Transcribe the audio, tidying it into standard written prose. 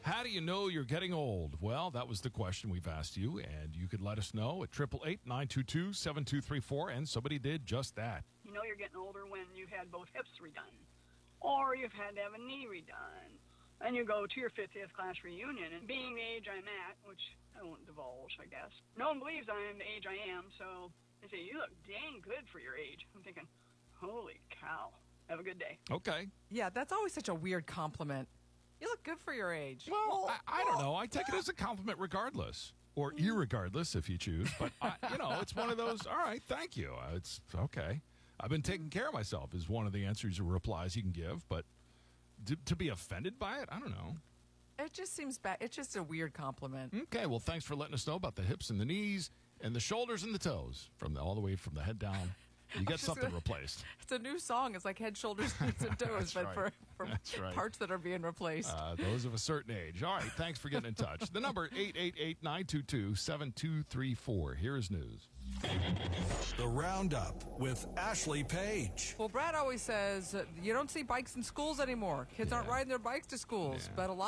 How do you know you're getting old? Well, that was the question we've asked you, and you could let us know at 888-922-7234, and somebody did just that. You know you're getting older when you've had both hips redone, or you've had to have a knee redone, and you go to your 50th class reunion, and being the age I'm at, which I won't divulge, I guess, no one believes I am the age I am, so they say, you look dang good for your age. I'm thinking, holy cow. Have a good day. Okay. Yeah, that's always such a weird compliment. You look good for your age. Well, I don't know. I take it as a compliment regardless, or irregardless if you choose. But, it's one of those, all right, thank you. It's okay. I've been taking care of myself is one of the answers or replies you can give. But to be offended by it, I don't know. It just seems bad. It's just a weird compliment. Okay, well, thanks for letting us know about the hips and the knees and the shoulders and the toes, all the way from the head down. You get something replaced. It's a new song. It's like head, shoulders, knees, and toes, but right. for right. parts that are being replaced. Those of a certain age. All right, thanks for getting in touch. The number, 888-922-7234. Here is news. The Roundup with Ashley Page. Well, Brad always says you don't see bikes in schools anymore. Kids aren't riding their bikes to schools, Yeah. but a lot